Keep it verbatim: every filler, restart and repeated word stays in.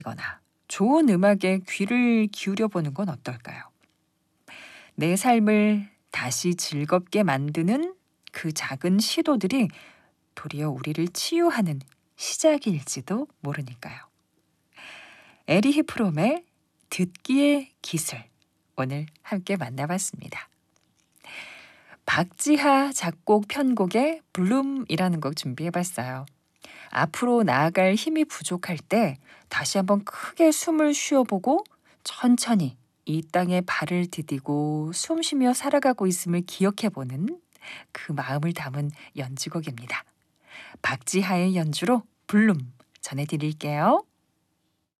거나 좋은 음악에 귀를 기울여 보는 건 어떨까요? 내 삶을 다시 즐겁게 만드는 그 작은 시도들이 도리어 우리를 치유하는 시작일지도 모르니까요. 에리 히프롬의 듣기의 기술, 오늘 함께 만나봤습니다. 박지하 작곡 편곡의 블룸이라는 곡 준비해봤어요. 앞으로 나아갈 힘이 부족할 때 다시 한번 크게 숨을 쉬어보고 천천히 이 땅에 발을 디디고 숨 쉬며 살아가고 있음을 기억해보는 그 마음을 담은 연주곡입니다. 박지하의 연주로 블룸 전해드릴게요.